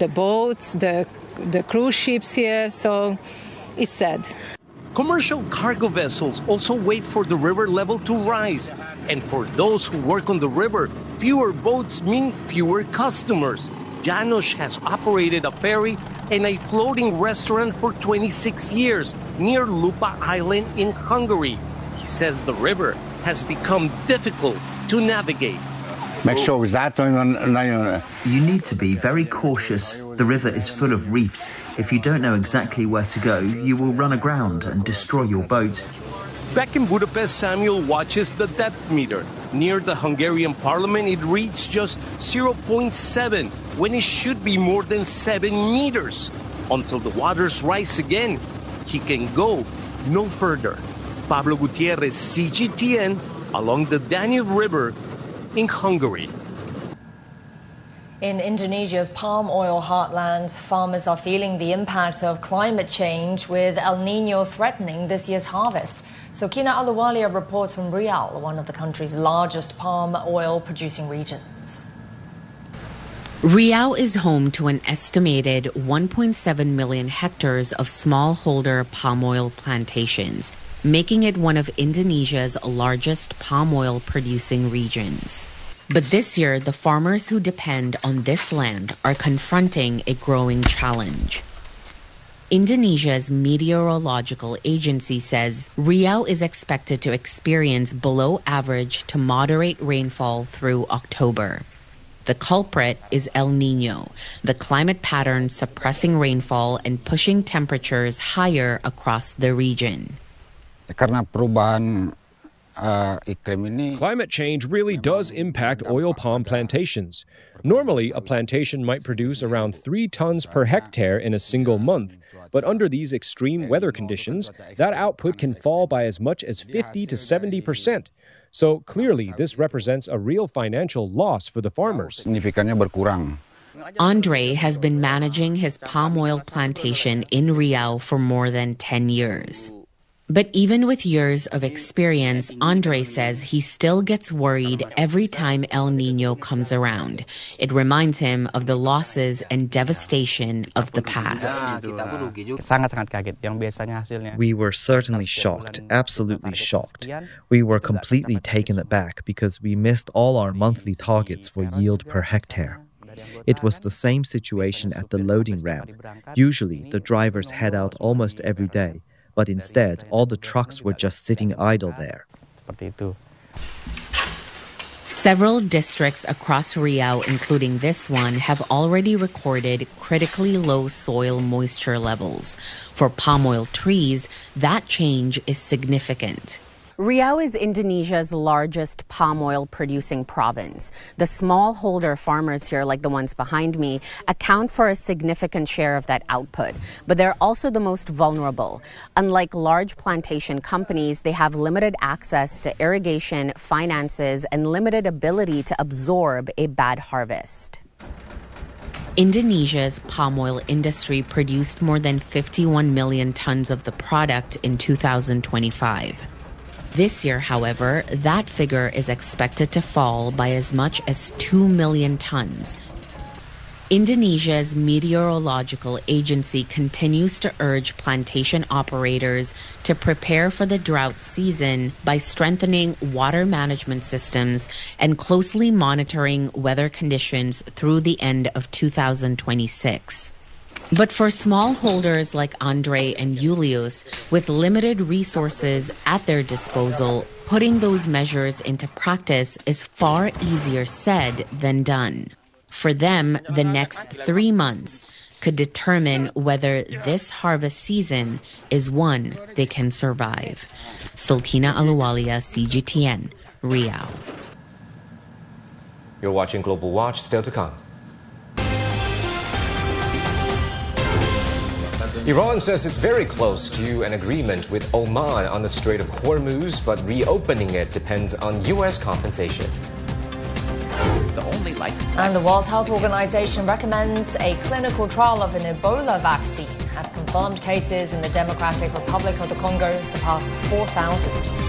the boats, the cruise ships here, so it's sad. Commercial cargo vessels also wait for the river level to rise. And for those who work on the river, fewer boats mean fewer customers. Janos has operated a ferry and a floating restaurant for 26 years near Lupa Island in Hungary. He says the river has become difficult to navigate. You need to be very cautious. The river is full of reefs. If you don't know exactly where to go, you will run aground and destroy your boat. Back in Budapest, Samuel watches the depth meter. Near the Hungarian parliament, it reads just 0.7 when it should be more than 7 meters. Until the waters rise again, he can go no further. Pablo Gutierrez, CGTN, along the Danube River in Hungary. In Indonesia's palm oil heartland, farmers are feeling the impact of climate change with El Niño threatening this year's harvest. Sokina Aluwalia reports from Riau, one of the country's largest palm oil producing regions. Riau is home to an estimated 1.7 million hectares of smallholder palm oil plantations, making it one of Indonesia's largest palm oil producing regions. But this year, the farmers who depend on this land are confronting a growing challenge. Indonesia's meteorological agency says Riau is expected to experience below average to moderate rainfall through October. The culprit is El Niño, the climate pattern suppressing rainfall and pushing temperatures higher across the region. Climate change really does impact oil palm plantations. Normally, a plantation might produce around 3 tons per hectare in a single month, but under these extreme weather conditions, that output can fall by as much as 50 to 70%. So clearly, this represents a real financial loss for the farmers. Andre has been managing his palm oil plantation in Riau for more than 10 years. But even with years of experience, Andre says he still gets worried every time El Niño comes around. It reminds him of the losses and devastation of the past. We were certainly shocked, absolutely shocked. We were completely taken aback because we missed all our monthly targets for yield per hectare. It was the same situation at the loading ramp. Usually, the drivers head out almost every day. But instead, all the trucks were just sitting idle there. Several districts across Riau, including this one, have already recorded critically low soil moisture levels. For palm oil trees, that change is significant. Riau is Indonesia's largest palm oil producing province. The smallholder farmers here, like the ones behind me, account for a significant share of that output. But they're also the most vulnerable. Unlike large plantation companies, they have limited access to irrigation, finances, and limited ability to absorb a bad harvest. Indonesia's palm oil industry produced more than 51 million tons of the product in 2025. This year, however, that figure is expected to fall by as much as 2 million tons. Indonesia's meteorological agency continues to urge plantation operators to prepare for the drought season by strengthening water management systems and closely monitoring weather conditions through the end of 2026. But for smallholders like Andre and Julius, with limited resources at their disposal, putting those measures into practice is far easier said than done. For them, the next 3 months could determine whether this harvest season is one they can survive. Sulkina Aluwalia, CGTN, Riau. You're watching Global Watch, still to come. Iran says it's very close to an agreement with Oman on the Strait of Hormuz, but reopening it depends on U.S. compensation. And the World Health Organization recommends a clinical trial of an Ebola vaccine as confirmed cases in the Democratic Republic of the Congo surpass 4,000.